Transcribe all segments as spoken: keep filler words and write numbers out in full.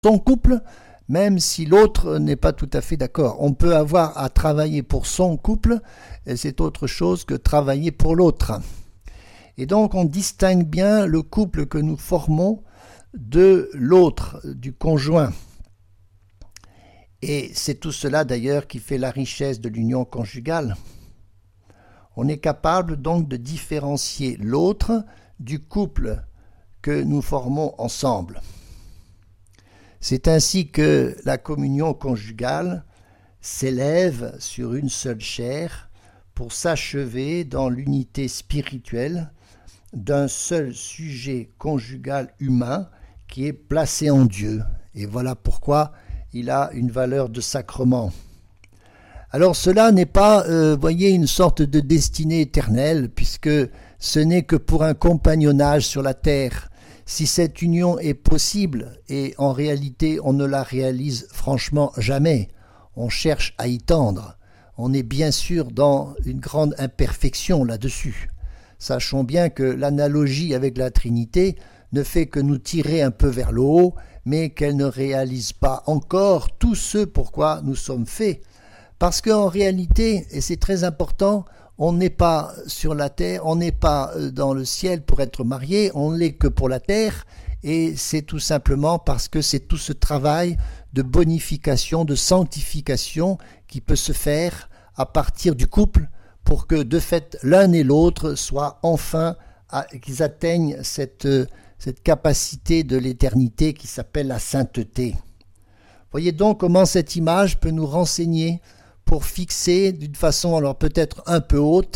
son couple, même si l'autre n'est pas tout à fait d'accord. On peut avoir à travailler pour son couple, et c'est autre chose que travailler pour l'autre. Et donc on distingue bien le couple que nous formons de l'autre, du conjoint. Et c'est tout cela d'ailleurs qui fait la richesse de l'union conjugale. On est capable donc de différencier l'autre du couple que nous formons ensemble. C'est ainsi que la communion conjugale s'élève sur une seule chair pour s'achever dans l'unité spirituelle d'un seul sujet conjugal humain qui est placé en Dieu. Et voilà pourquoi il a une valeur de sacrement. Alors cela n'est pas, euh, voyez, une sorte de destinée éternelle, puisque ce n'est que pour un compagnonnage sur la terre. Si cette union est possible, et en réalité on ne la réalise franchement jamais, on cherche à y tendre, on est bien sûr dans une grande imperfection là-dessus. Sachons bien que l'analogie avec la Trinité ne fait que nous tirer un peu vers le haut, mais qu'elle ne réalise pas encore tout ce pourquoi nous sommes faits. Parce qu'en réalité, et c'est très important, on n'est pas sur la terre, on n'est pas dans le ciel pour être marié, on l'est que pour la terre, et c'est tout simplement parce que c'est tout ce travail de bonification, de sanctification qui peut se faire à partir du couple pour que de fait l'un et l'autre soient enfin, à, qu'ils atteignent cette, cette capacité de l'éternité qui s'appelle la sainteté. Voyez donc comment cette image peut nous renseigner pour fixer d'une façon alors peut-être un peu haute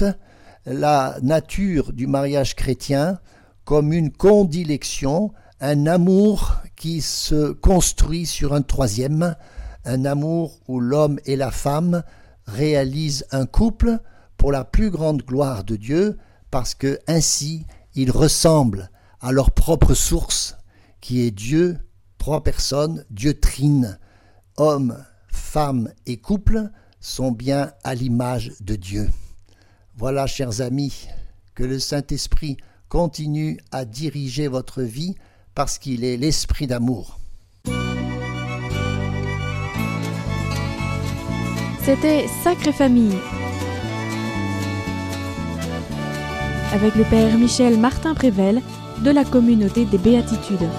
la nature du mariage chrétien comme une condilection, un amour qui se construit sur un troisième, un amour où l'homme et la femme réalisent un couple pour la plus grande gloire de Dieu, parce que ainsi ils ressemblent à leur propre source, qui est Dieu, trois personnes, Dieu trine, homme, femme et couple, sont bien à l'image de Dieu. Voilà, chers amis, que le Saint-Esprit continue à diriger votre vie parce qu'il est l'esprit d'amour. C'était Sacrée Famille avec le Père Michel Martin-Prével de la Communauté des Béatitudes.